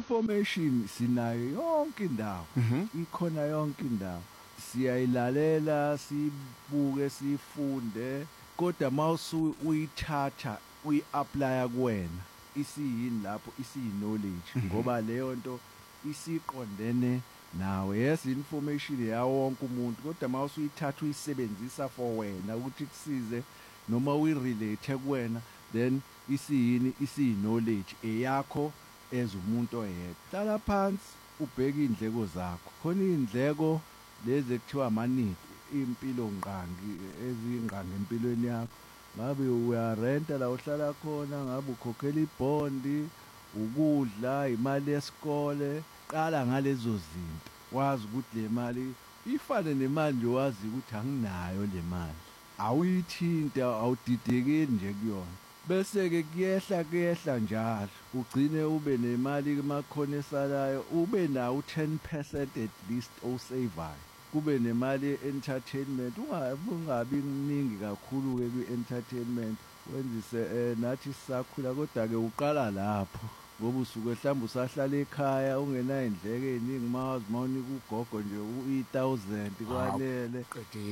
information sinayo yonke indawo ikhona yonke indawo siyayilalela sibuke sifunde kodwa mawusu uyithatha uyi-apply kuwena isiyini lapho isiyi-knowledge ngoba leyo nto isiqondene nawe yes information ya wonke umuntu kodwa mawusu uyithatha uyisebenzisa for wena ukuthi kusize noma uyi-relate kuwena then isiyini isiyi-knowledge eyakho as umuntu oyedwa hlala phansi ubheke indleko zakho khona indleko lezi ekuthiwa amanidi impilo nqangi ezingqangi empilweni yakho ngabe uyarenta la uhlala khona ngabe ukhokhela ibondi ukudla imali yesikole qala ngalezo zinto wazi ukuthi le mali ifane nemali nje wazi ukuthi anginayo le mali awuyithinta awudidekeli nje kuyona bese ke kuyehla njalo ugcine ube nemali emakhona esalayo ube nawo 10% at least osaveayo kube nemali entertainment ungabi mningi kakhulu ke kwi-entertainment wenzise nathi sisakhula kodwa ke uqala lapho ngoba usuke mhlawumbe usahlala ekhaya ungenayo indleko eziningi mawazi mawunika ugogo nje u-1000 kwanele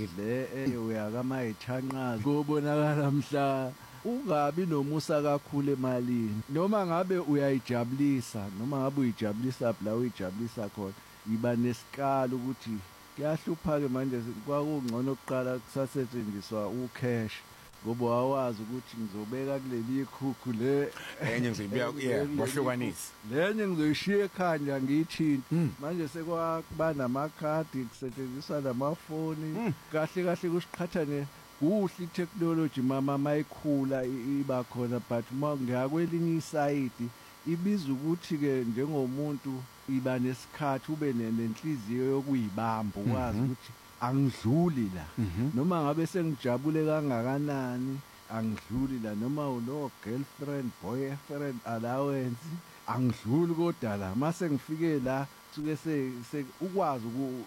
le uyakama ethanqazi kubonakala mhla ungabi nomusa kakhulu emalini noma ngabe uyayijabulisa noma ngabe uyijabulisa la uyijabulisa khona iba nesikalo ukuthi kuyahlupha ke manje kwakungcono ukuqala kusasetshenziswa ucash ngoba wawazi ukuthi ngizobeka kuleli ikhukhu le enye ngizoyibuya wahlukanisa lenye ngizoyishiya ekhaya ngiyithinta manje sekwakuba namakhadi kusetshenziswa namafoni kahle kusiqhathane kuhle itechnology mama mayikhula iba khona but ngakwelinye isayidi ibiza ukuthi ke njengomuntu iba nesikhathi ube nenhliziyo yokuyibamba ukwazi ukuthi angidluli la noma ngabe sengijabule kangakanani angidluli la noma uno girlfriend boyfriend allowance angidluli kodwa la mase ngifike la suke ukwazi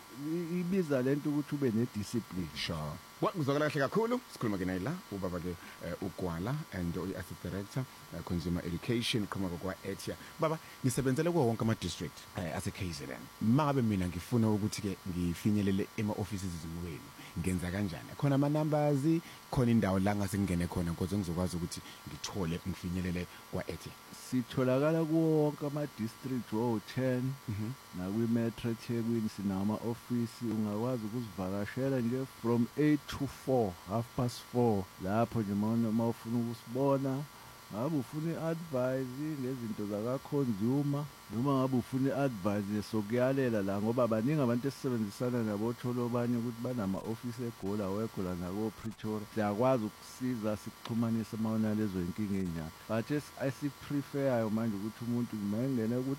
ibiza lento ukuthi ube nediscipline sure kwakuzokala kahle kakhulu sikhuluma ke naye la ubaba ke uGwala and uyi-assistant director consumer education qhuma kwa Etia baba ngisebenzele kuwo wonke ama district ase KZN mangabe mina ngifuna ukuthi ke ngifinyelele ema offices zimwenu ngenza kanjani khona ama numbers khona indawo la ngase ngene khona ukuze ngizokwazi ukuthi ngithole ngifinyelele kwa Etia sitholakala kuwo wonke ama district wo 10 na kwi Metro Thekwini sinama office ungakwazi ukuzivakashela nje from 8 to 4 4:30 lapho nje uma ufuna ukusibona ngabe ufuna advice ngezinto zaka consumer noma ngabe ufuna advice sokuyalela la ngoba baningi abantu esebenzisana nabo tholo banye ukuthi banama office eGola weGola nako Pretoria siyakwazi ukusiza sikuxhumanisa mawona lezo inkinga enyaka but esipreferayo manje ukuthi umuntu mayengena ku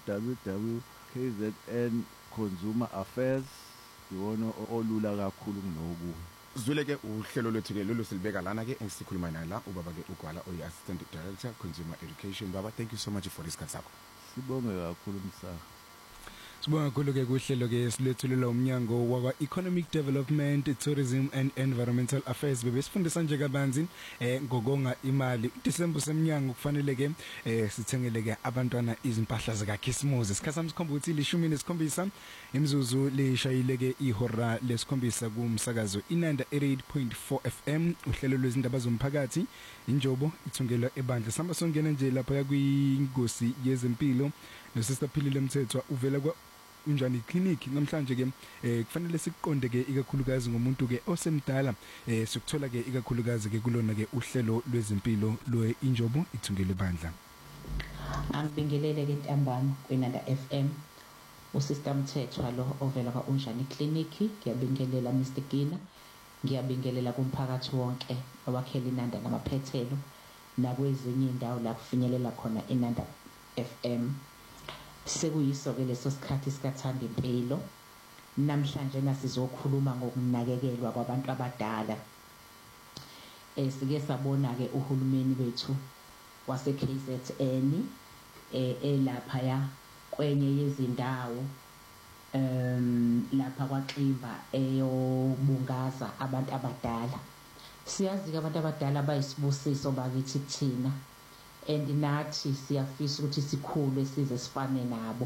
www.kzn consumer affairs iwona olula kakhulu kunoku Zwile ke uhlelo lwethu ke lolu silibeka lana ke engisikhuluma naye la ubaba ke uGwala oyi-assistant director consumer education baba thank you so much for this kasakho sibonge kakhulu Msaka Sibonga kakhulu ke kuhlelo ke silethulela umnyango wakwa Economic Development, Tourism and Environmental Affairs bebesifundisa nje kabanzi ngokonga imali. December semnyango kufanele ke sithengele ke abantwana izimpahla zika Christmas. Isikhathi sikhomba ukuthi 17 imizuzu leshayile ke ihora lesikhombisa kumsakazo Inanda 88.4 FM uhlelo lwezindaba zomphakathi injobo ithungelwa ebandla samba songena nje lapha yakwingosi yezempilo nosista Philile Mthethwa uvela kwa unjani clinic namhlanje ke kufanele siqonde ke ikakhulukazi ngomuntu ke osemdala sikuthola ke ikakhulukazi ke kulona ke uhlelo lwezempilo lwe injobo ithungele bandla angibingelele ke ntambama kwiNanda FM uSister Mthethwa lo ovela kwa unjani clinic ngiyabingelela Mr Gina ngiyabingelela kumphakathi wonke owakhela iNanda namaphethelo nakwezinye indawo la kufinyelela khona iNanda FM sekuyiso ke leso sikhathi sikathanda impilo namhlanje nasizokhuluma ngokunakekelwa kwabantu abadala sike sabona ke uhulumeni wethu wase KZN elapha ya kwenye yezindawo lapha kwaXimba eyobungaza abantu abadala siyazi ke abantu abadala bayisibusiso bakithi kuthina and nathi siyafisa ukuthi sikhule size sifane nabo